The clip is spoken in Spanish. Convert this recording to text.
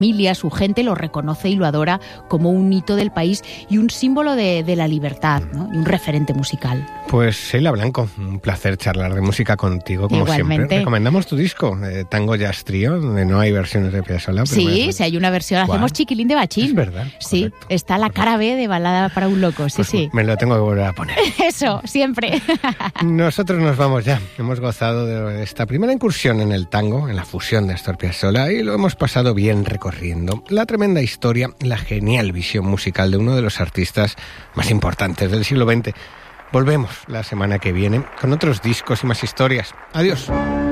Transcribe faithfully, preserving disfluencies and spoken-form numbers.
familia, su gente lo reconoce y lo adora como un hito del país y un símbolo de, de la libertad, ¿no? Y un referente musical. Pues Sheila Blanco, un placer charlar de música contigo, como Igualmente. siempre. Recomendamos tu disco, eh, Tango Jazz Trio, donde no hay versiones de Piazzolla. Sí, si sí, hay una versión, ¿Cuál? Hacemos Chiquilín de Bachín. Es verdad. Sí, correcto. está la cara B de Balada para un loco, sí, Pues sí. Me lo tengo que volver a poner. Eso, siempre. Nosotros nos vamos ya. Hemos gozado de esta primera incursión en el tango, en la fusión de Astor Piazzolla, y lo hemos pasado bien recorriendo la tremenda historia, la genial visión musical de uno de los artistas más importantes del siglo veinte. Volvemos la semana que viene con otros discos y más historias. Adiós.